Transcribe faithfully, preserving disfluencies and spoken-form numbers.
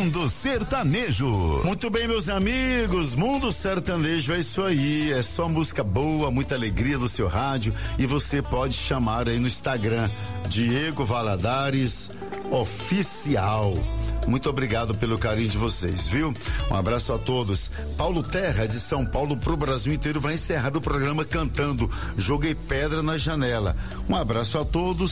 Mundo Sertanejo. Muito bem, meus amigos, Mundo Sertanejo é isso aí, é só música boa, muita alegria do seu rádio, e você pode chamar aí no Instagram, Diego Valadares Oficial. Muito obrigado pelo carinho de vocês, viu? Um abraço a todos. Paulo Terra, de São Paulo pro Brasil inteiro, vai encerrar o programa cantando Joguei Pedra na Janela. Um abraço a todos.